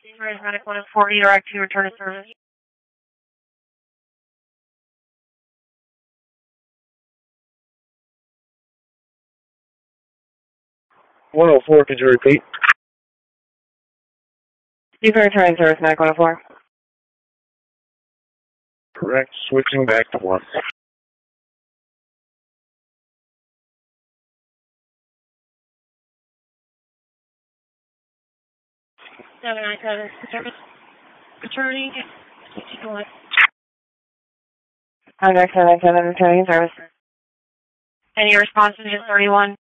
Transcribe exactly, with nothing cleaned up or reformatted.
Rise Medic one oh four, Direct to return to service. one oh four, could you repeat? You can return to service, Medic one oh four. Correct, switching back to one. seven nine seven, service. Returning. Contact seven nine seven, returning service. Any response to thirty-one?